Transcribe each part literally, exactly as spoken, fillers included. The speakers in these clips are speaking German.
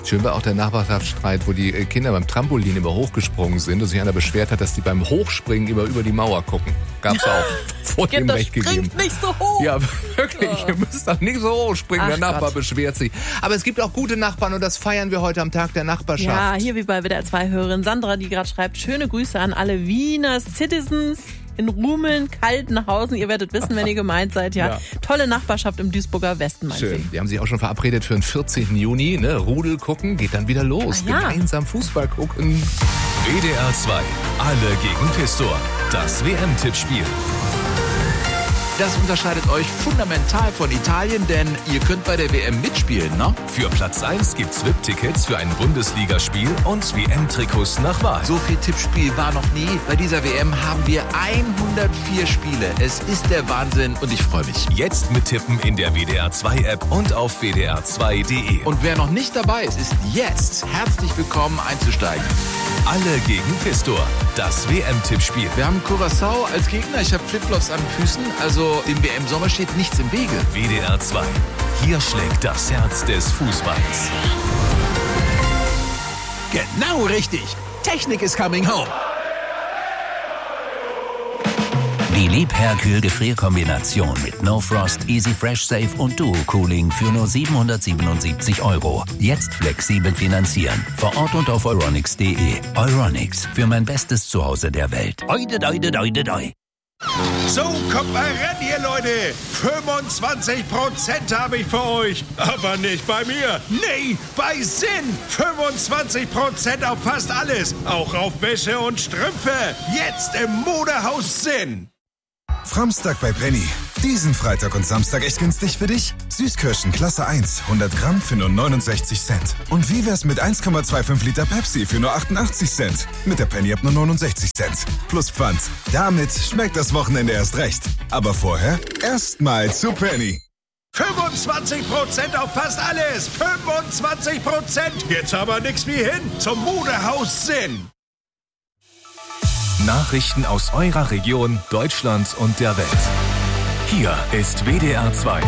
Schön war auch der Nachbarschaftsstreit, wo die Kinder beim Trampolin immer hochgesprungen sind und sich einer beschwert hat, dass die beim Hochspringen immer über die Mauer gucken. Gab's auch. Vor dem Recht gegeben. Nicht so hoch. Ja, wirklich. Oh. Ihr müsst doch nicht so hoch springen. Ach der Nachbar Gott. beschwert sich. Aber es gibt auch gute Nachbarn und das feiern wir heute am Tag der Nachbarschaft. Ja, hier wie bei W D R zwei Hörerin Sandra, die gerade schreibt, schöne Grüße an alle Wiener Citizens in Rumeln, Kaltenhausen. Ihr werdet wissen, wenn ihr gemeint seid. Ja, ja. Tolle Nachbarschaft im Duisburger Westen, meint Schön. sie. Die haben sich auch schon verabredet für den vierzehnten Juni. Ne? Rudel gucken, geht dann wieder los. Ah, ja. Gemeinsam Fußball gucken. W D R zwei. Alle gegen Pistor. Das W M-Tippspiel. Das unterscheidet euch fundamental von Italien, denn ihr könnt bei der W M mitspielen, ne? Für Platz eins gibt's V I P-Tickets für ein Bundesligaspiel und W M-Trikots nach Wahl. So viel Tippspiel war noch nie. Bei dieser W M haben wir hundertvier Spiele. Es ist der Wahnsinn und ich freue mich. Jetzt mittippen in der W D R zwei App und auf w d r zwei punkt d e. Und wer noch nicht dabei ist, ist jetzt herzlich willkommen einzusteigen. Alle gegen Pistor. Das W M-Tippspiel. Wir haben Curaçao als Gegner. Ich habe Flipflops an den Füßen. Also dem W M-Sommer steht nichts im Wege. W D R zwei. Hier schlägt das Herz des Fußballs. Genau richtig. Technik is coming home. Die Liebherr-Kühl-Gefrierkombination mit No Frost, Easy Fresh Safe und Duo Cooling für nur siebenhundertsiebenundsiebzig Euro. Jetzt flexibel finanzieren. Vor Ort und auf euronics punkt d e. Euronics. Für mein bestes Zuhause der Welt. Oide, oide, oide, oide. So, kommt mal ran, ihr Leute. fünfundzwanzig Prozent habe ich für euch. Aber nicht bei mir. Nee, bei Sinn. fünfundzwanzig Prozent auf fast alles. Auch auf Wäsche und Strümpfe. Jetzt im Modehaus Sinn. Framstag bei Penny. Diesen Freitag und Samstag echt günstig für dich? Süßkirschen Klasse eins, hundert Gramm für nur neunundsechzig Cent. Und wie wär's mit eins Komma fünfundzwanzig Liter Pepsi für nur achtundachtzig Cent? Mit der Penny App nur neunundsechzig Cent. Plus Pfand. Damit schmeckt das Wochenende erst recht. Aber vorher erstmal zu Penny. fünfundzwanzig Prozent auf fast alles. fünfundzwanzig Prozent. Jetzt aber nix wie hin zum Modehaus Sinn. Nachrichten aus eurer Region, Deutschland und der Welt. Hier ist W D R zwei.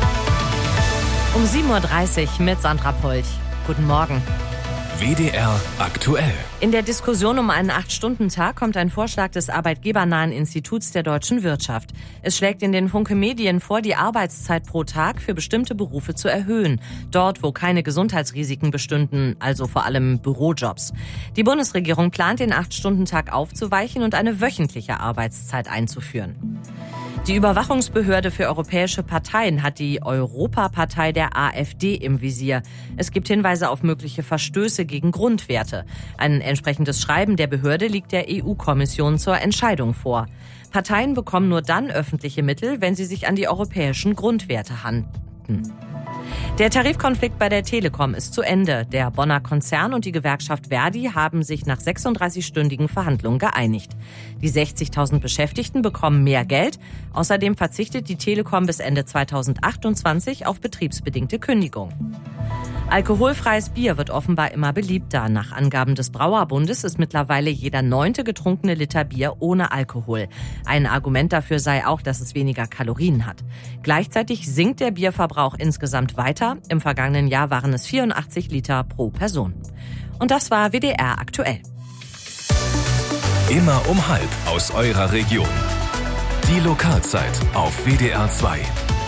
Um sieben Uhr dreißig mit Sandra Polch. Guten Morgen. W D R aktuell. In der Diskussion um einen acht-Stunden-Tag kommt ein Vorschlag des Arbeitgebernahen Instituts der deutschen Wirtschaft. Es schlägt in den Funke Medien vor, die Arbeitszeit pro Tag für bestimmte Berufe zu erhöhen. Dort, wo keine Gesundheitsrisiken bestünden, also vor allem Bürojobs. Die Bundesregierung plant, den acht-Stunden-Tag aufzuweichen und eine wöchentliche Arbeitszeit einzuführen. Die Überwachungsbehörde für europäische Parteien hat die Europapartei der AfD im Visier. Es gibt Hinweise auf mögliche Verstöße gegen Grundwerte. Ein entsprechendes Schreiben der Behörde liegt der E U-Kommission zur Entscheidung vor. Parteien bekommen nur dann öffentliche Mittel, wenn sie sich an die europäischen Grundwerte halten. Der Tarifkonflikt bei der Telekom ist zu Ende. Der Bonner Konzern und die Gewerkschaft Verdi haben sich nach sechsunddreißig-stündigen Verhandlungen geeinigt. Die sechzigtausend Beschäftigten bekommen mehr Geld. Außerdem verzichtet die Telekom bis Ende zweitausendachtundzwanzig auf betriebsbedingte Kündigung. Alkoholfreies Bier wird offenbar immer beliebter. Nach Angaben des Brauerbundes ist mittlerweile jeder neunte getrunkene Liter Bier ohne Alkohol. Ein Argument dafür sei auch, dass es weniger Kalorien hat. Gleichzeitig sinkt der Bierverbrauch insgesamt weiter. Im vergangenen Jahr waren es vierundachtzig Liter pro Person. Und das war W D R aktuell. Immer um halb aus eurer Region. Die Lokalzeit auf W D R zwei.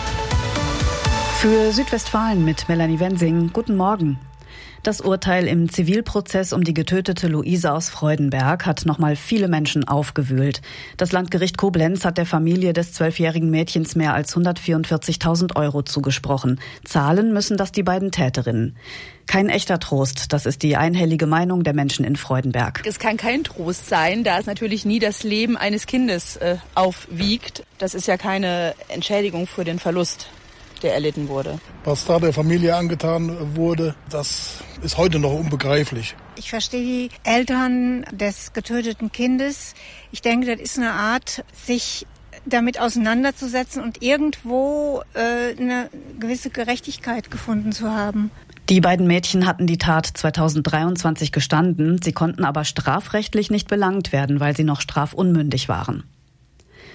Für Südwestfalen mit Melanie Wensing. Guten Morgen. Das Urteil im Zivilprozess um die getötete Luise aus Freudenberg hat nochmal viele Menschen aufgewühlt. Das Landgericht Koblenz hat der Familie des zwölfjährigen Mädchens mehr als hundertvierundvierzigtausend Euro zugesprochen. Zahlen müssen das die beiden Täterinnen. Kein echter Trost, das ist die einhellige Meinung der Menschen in Freudenberg. Es kann kein Trost sein, da es natürlich nie das Leben eines Kindes äh, aufwiegt. Das ist ja keine Entschädigung für den Verlust, der erlitten wurde. Was da der Familie angetan wurde, das ist heute noch unbegreiflich. Ich verstehe die Eltern des getöteten Kindes. Ich denke, das ist eine Art, sich damit auseinanderzusetzen und irgendwo äh, eine gewisse Gerechtigkeit gefunden zu haben. Die beiden Mädchen hatten die Tat zweitausenddreiundzwanzig gestanden. Sie konnten aber strafrechtlich nicht belangt werden, weil sie noch strafunmündig waren.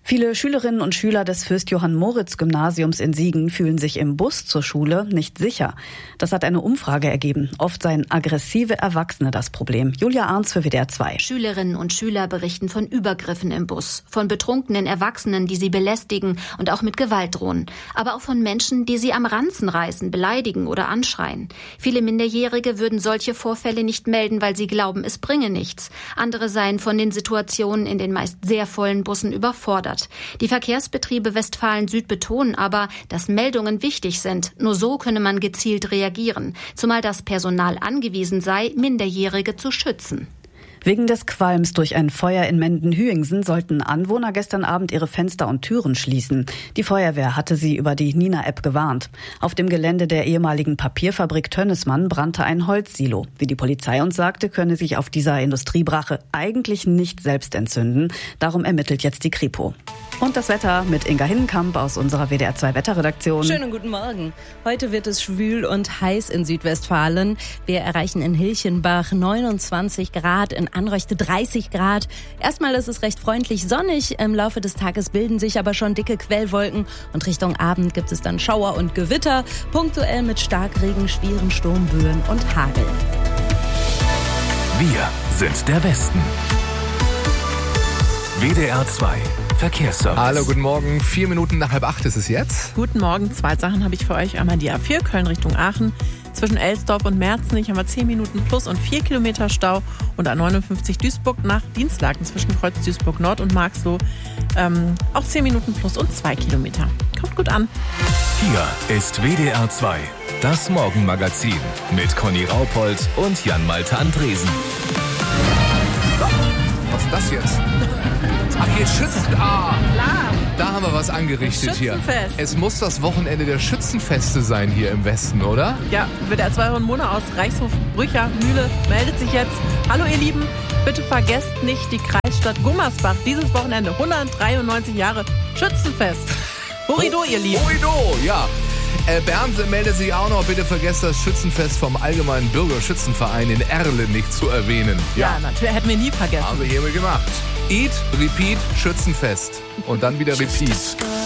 Viele Schülerinnen und Schüler des Fürst-Johann-Moritz-Gymnasiums in Siegen fühlen sich im Bus zur Schule nicht sicher. Das hat eine Umfrage ergeben. Oft seien aggressive Erwachsene das Problem. Julia Arnz für W D R zwei. Schülerinnen und Schüler berichten von Übergriffen im Bus, von betrunkenen Erwachsenen, die sie belästigen und auch mit Gewalt drohen. Aber auch von Menschen, die sie am Ranzen reißen, beleidigen oder anschreien. Viele Minderjährige würden solche Vorfälle nicht melden, weil sie glauben, es bringe nichts. Andere seien von den Situationen in den meist sehr vollen Bussen überfordert. Die Verkehrsbetriebe Westfalen-Süd betonen aber, dass Meldungen wichtig sind. Nur so könne man gezielt reagieren, zumal das Personal angewiesen sei, Minderjährige zu schützen. Wegen des Qualms durch ein Feuer in Menden-Hüingsen sollten Anwohner gestern Abend ihre Fenster und Türen schließen. Die Feuerwehr hatte sie über die Nina-App gewarnt. Auf dem Gelände der ehemaligen Papierfabrik Tönnesmann brannte ein Holzsilo. Wie die Polizei uns sagte, könne sich auf dieser Industriebrache eigentlich nicht selbst entzünden. Darum ermittelt jetzt die Kripo. Und das Wetter mit Inga Hinnenkamp aus unserer W D R zwei Wetterredaktion. Schönen guten Morgen. Heute wird es schwül und heiß in Südwestfalen. Wir erreichen in Hilchenbach neunundzwanzig Grad, in Anröchte dreißig Grad. Erstmal ist es recht freundlich sonnig. Im Laufe des Tages bilden sich aber schon dicke Quellwolken. Und Richtung Abend gibt es dann Schauer und Gewitter. Punktuell mit Starkregen, schweren Sturmböen und Hagel. Wir sind der Westen. W D R zwei Verkehrsservice. Hallo, guten Morgen. Vier Minuten nach halb acht ist es jetzt. Guten Morgen. Zwei Sachen habe ich für euch. Einmal die A vier Köln Richtung Aachen. Zwischen Elsdorf und Merzenich haben wir zehn Minuten plus und vier Kilometer Stau. Und A neunundfünfzig Duisburg nach Dienstlaken zwischen Kreuz Duisburg Nord und Marxloh ähm, auch zehn Minuten plus und zwei Kilometer. Kommt gut an. Hier ist W D R zwei, das Morgenmagazin mit Conny Raupold und Jan-Malte Andresen. Was ist das jetzt? Ach, hier Schützen. Ah, da haben wir was angerichtet hier. Es muss das Wochenende der Schützenfeste sein hier im Westen, oder? Ja, W D R zwei Mona aus Reichshof Brücher Mühle meldet sich jetzt. Hallo ihr Lieben, bitte vergesst nicht die Kreisstadt Gummersbach. Dieses Wochenende hundertdreiundneunzig Jahre Schützenfest. Horido, ihr Lieben. Horido, ja. Äh, Bernd meldet sich auch noch, bitte vergesst das Schützenfest vom Allgemeinen Bürgerschützenverein in Erlen nicht zu erwähnen. Ja, ja, natürlich, hätten wir nie vergessen. Haben wir hiermit gemacht. Eat, Repeat, Schützenfest. Und dann wieder Repeat.